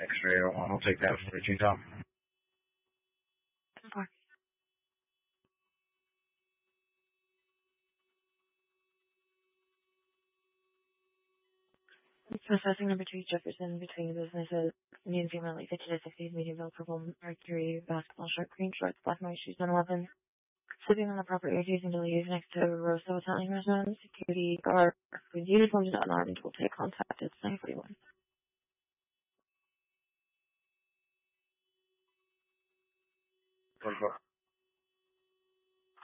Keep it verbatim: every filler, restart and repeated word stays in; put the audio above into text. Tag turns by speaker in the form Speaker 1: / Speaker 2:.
Speaker 1: X-ray. I'll, I'll take that for you, Tom.
Speaker 2: Okay. Processing number two, Jefferson, between the businesses, Indian female, late fifties, sixties, medium build, purple, Mercury, basketball shirt, green shorts, black and white shoes, one eleven. Sitting on the property, using the leaves next to Rosso Italian restaurant, security guard, with uniforms and unarmed, will take contact at nine forty-one.
Speaker 1: forty-four.